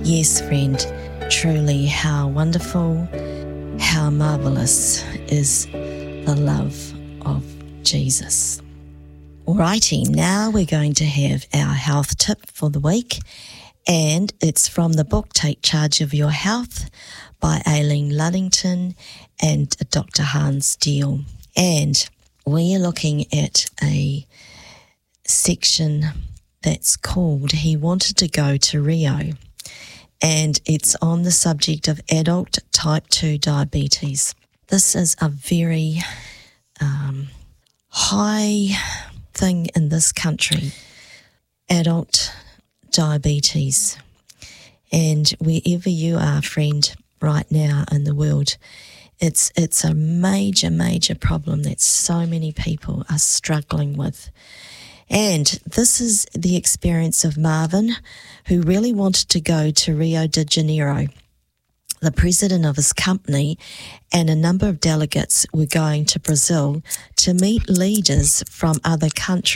Yes, friend, truly how wonderful, how marvellous is the love of Jesus. Alrighty, now we're going to have our health tip for the week, and it's from the book Take Charge of Your Health by Aileen Luddington and Dr. Hans Steele. And we're looking at a section that's called He Wanted to Go to Rio, and it's on the subject of adult type 2 diabetes. This is a very high thing in this country, adult diabetes. And wherever you are, friend, right now in the world, it's a major, major problem that so many people are struggling with. And this is the experience of Marvin, who really wanted to go to Rio de Janeiro. The president of his company and a number of delegates were going to Brazil to meet leaders from other countries